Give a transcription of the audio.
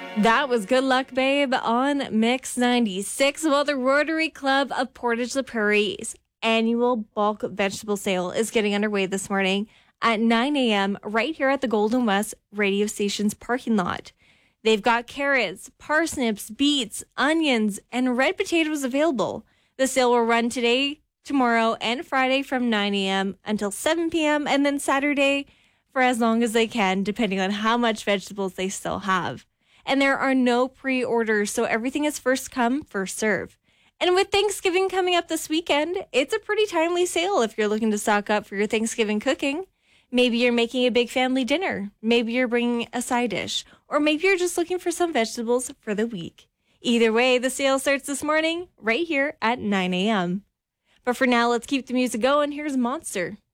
That was Good Luck Babe on Mix 96. Well, the Rotary Club of Portage la Prairie's annual bulk vegetable sale is getting underway this morning at 9 a.m. right here at the Golden West radio station's parking lot. They've got carrots, parsnips, beets, onions, and red potatoes available. The sale will run today, tomorrow, and Friday from 9 a.m. until 7 p.m. and then Saturday for as long as they can, depending on how much vegetables they still have. And there are no pre-orders, so everything is first come, first serve. And with Thanksgiving coming up this weekend, it's a pretty timely sale if you're looking to stock up for your Thanksgiving cooking. Maybe you're making a big family dinner. Maybe you're bringing a side dish. Or maybe you're just looking for some vegetables for the week. Either way, the sale starts this morning right here at 9 a.m. But for now, let's keep the music going. Here's Monster.